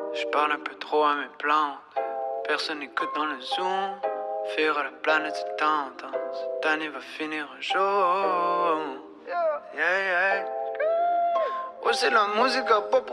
Je parle un peu trop à mes plantes. Personne n'écoute dans le zoom. Fuir à la planète du temps. Cette année va finir un jour. Yeah, yeah. Ouais, c'est la musique à pop.